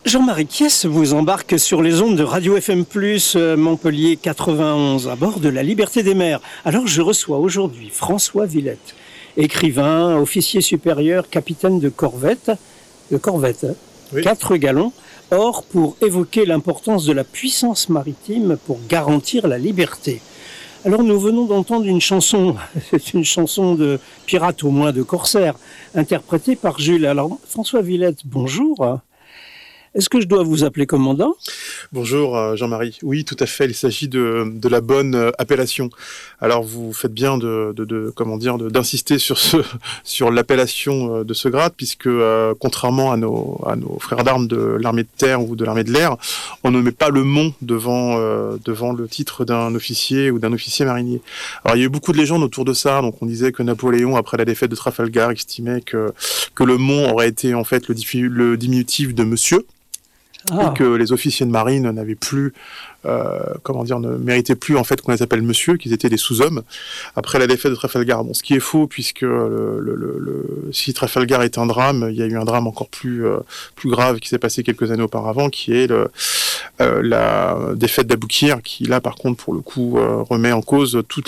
Jean-Marie Kies vous embarque sur les ondes de Radio FM+, Montpellier 91, à bord de la Liberté des mers. Alors je reçois aujourd'hui François Villette, écrivain, officier supérieur, capitaine de corvette, oui. 4 gallons, or pour évoquer l'importance de la puissance maritime pour garantir la liberté. Alors nous venons d'entendre une chanson, c'est une chanson de pirate, au moins de corsaire, interprétée par Jules. Alors François Villette, bonjour. Est-ce que je dois vous appeler commandant ? Bonjour Jean-Marie. Oui, tout à fait. Il s'agit de la bonne appellation. Alors vous faites bien d'insister sur l'appellation de ce grade, puisque contrairement à nos frères d'armes de l'armée de terre ou de l'armée de l'air, on ne met pas le mont devant le titre d'un officier ou d'un officier marinier. Alors il y a eu beaucoup de légendes autour de ça. Donc on disait que Napoléon, après la défaite de Trafalgar, estimait que le mont aurait été en fait le diminutif de monsieur. Et que les officiers de marine n'avaient plus, ne méritaient plus en fait qu'on les appelle monsieur, qu'ils étaient des sous-hommes après la défaite de Trafalgar. Bon, ce qui est faux, puisque si Trafalgar est un drame, il y a eu un drame encore plus grave qui s'est passé quelques années auparavant, qui est la défaite d'Aboukir, qui là par contre pour le coup remet en cause toute